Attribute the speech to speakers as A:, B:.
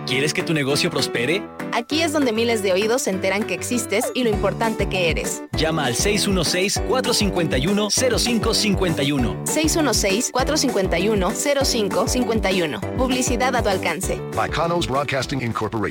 A: ¿Quieres que tu negocio prospere?
B: Aquí es donde miles de oídos se enteran que existes y lo importante que eres.
A: Llama al 616-451-0551.
B: 616-451-0551. Publicidad a tu alcance.
C: By Conos Broadcasting Incorporated.